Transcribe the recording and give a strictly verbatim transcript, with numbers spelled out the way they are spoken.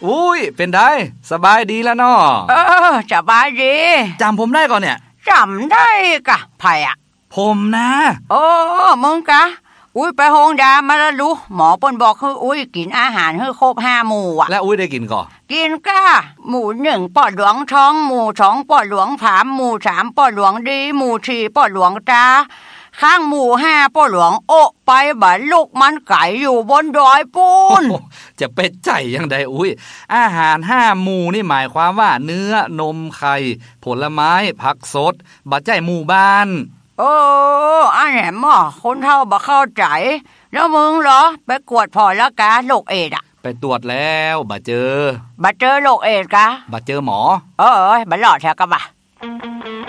อุ้ยเป็นได้สบายดีแล้วเนาะเออสบายดีจำผมได้ก่อนเนี่ยจำได้กะไผ่อะผมนะโอ้มึงกะอุ้ยไปโรงยามาแล้วรู้หมอเปิ้นบอกคืออุ้ยกินอาหารให้ครบห้าหมู่อ่ะแล้วอุ้ยได้กินก่อกินก้าหมู่หนึ่งปอดหลวงท้องหมู่สองปอดหลวงผามหมู่สามปอดหลวงดีหมู่สี่ปอดหลวงตาข้างหมู่ห้าปอดหลวงโอะไปบัดลูกมันไก่อยู่บนดอยปูนจะเป็ดใจยังไดอุ้ยอาหารห้าหมู่นี่หมายความว่าเนื้อนมไข่ผลไม้ผักสดบัดใจหมู่บ้านโอ้อันแหมอ่ะคนเฒ่าบ่เข้าใจแล้วมึงเหรอไปกวดพอแล้วกะโรคเอดส์อ่ะไปตรวจแล้วบ่เจอบ่เจอโรคเอดส์กะบ่เจอหมอเออบ่รอดแท้กะบ่ะ